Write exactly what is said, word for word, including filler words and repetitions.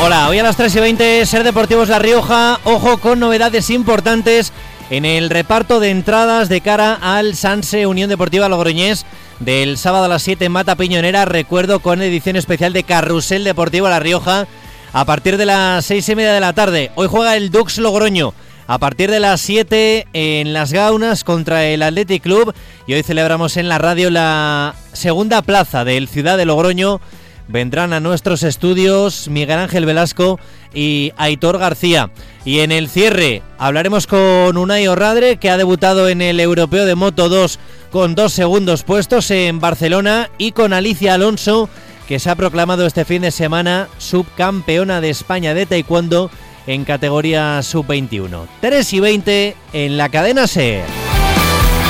Hola, hoy a las tres y veinte, Ser Deportivos La Rioja. Ojo con novedades importantes en el reparto de entradas de cara al Sanse Unión Deportiva Logroñés del sábado a las siete en Mata Piñonera. Recuerdo, con edición especial de Carrusel Deportivo La Rioja a partir de las seis y media de la tarde. Hoy juega el Dux Logroño a partir de las siete en Las Gaunas contra el Athletic Club, y hoy celebramos en la radio la segunda plaza del Ciudad de Logroño. Vendrán a nuestros estudios Miguel Ángel Velasco y Aitor García. Y en el cierre hablaremos con Unai Orradre, que ha debutado en el Europeo de Moto dos con dos segundos puestos en Barcelona, y con Alicia Alonso, que se ha proclamado este fin de semana subcampeona de España de taekwondo en categoría sub veintiuno. tres y veinte en la cadena SER.